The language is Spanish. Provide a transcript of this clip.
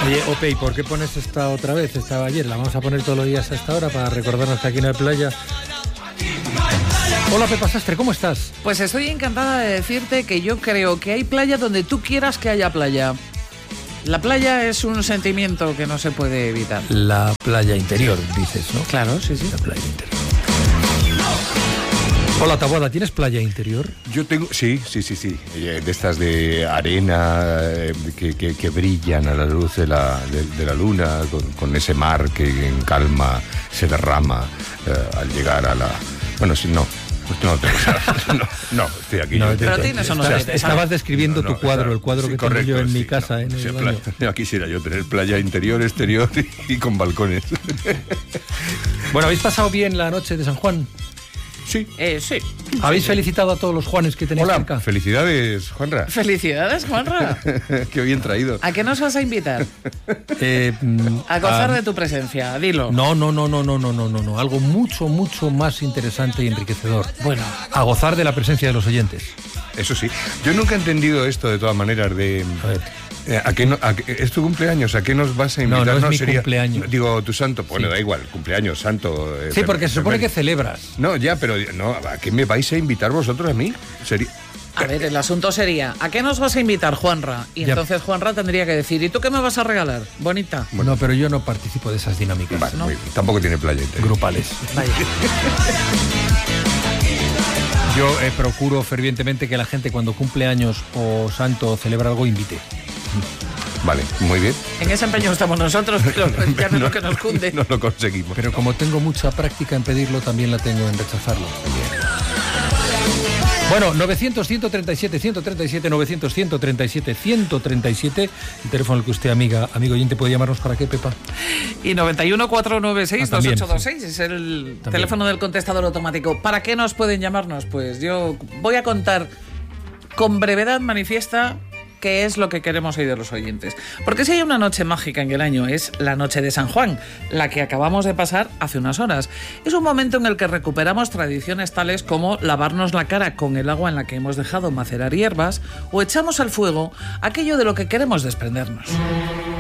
Oye, Ope, ¿y por qué pones esta otra vez? Estaba ayer, la vamos a poner todos los días a esta hora para recordarnos que aquí no hay playa. Hola, Pepa Sastre, ¿cómo estás? Pues estoy encantada de decirte que yo creo que hay playa donde tú quieras que haya playa. La playa es un sentimiento que no se puede evitar. La playa interior, dices, ¿no? Claro, sí, sí. La playa interior. Hola, Taboada, ¿tienes playa interior? Yo tengo, sí, de estas de arena que brillan a la luz de la luna, con ese mar que en calma se derrama al llegar a la... Bueno, si no... No, estoy aquí. No, pero tienes o no tienes. Estabas describiendo tu cuadro, el cuadro que tengo yo en mi casa. En el baño. Ya quisiera yo tener playa interior, exterior y con balcones. Bueno, ¿habéis pasado bien la noche de San Juan? Sí. Sí. ¿Habéis felicitado a todos los Juanes que tenéis cerca? Felicidades, Juanra. Felicidades, Juanra. Qué bien traído. ¿A qué nos vas a invitar? A gozar de tu presencia, dilo. No. Algo mucho más interesante y enriquecedor. Bueno. A gozar de la presencia de los oyentes. Eso sí. Yo nunca he entendido esto, de todas maneras, de... A ver. ¿Es tu cumpleaños? ¿A qué nos vas a invitar? No es mi cumpleaños. Digo, tu santo. Bueno, sí. Da igual, cumpleaños, santo. Sí, porque se supone que celebras. No, ya, pero no, ¿a qué me vais a invitar vosotros a mí? Sería... A ver, el asunto sería, ¿a qué nos vas a invitar, Juanra? Y ya. Entonces Juanra tendría que decir, ¿y tú qué me vas a regalar? Bonita. Bueno. No, pero yo no participo de esas dinámicas. Vale, ¿no? muy bien. Tampoco tiene playa interior. Grupales. Vaya. Yo procuro fervientemente que la gente cuando cumple años o santo o celebra algo invite. Vale, muy bien. En ese empeño estamos nosotros, pero ya no es lo que nos cunde. No lo conseguimos. Pero como tengo mucha práctica en pedirlo, también la tengo en rechazarlo. Bueno, 900-137-137, 900-137-137, el teléfono al que usted, amigo oyente, puede llamarnos. ¿Para qué, Pepa? Y 91-496-2826 es el También. teléfono del contestador automático. ¿Para qué nos pueden llamarnos? Pues yo voy a contar con brevedad manifiesta qué es lo que queremos oír de los oyentes. Porque si hay una noche mágica en el año, es la noche de San Juan, la que acabamos de pasar hace unas horas. Es un momento en el que recuperamos tradiciones tales como lavarnos la cara con el agua en la que hemos dejado macerar hierbas o echamos al fuego aquello de lo que queremos desprendernos.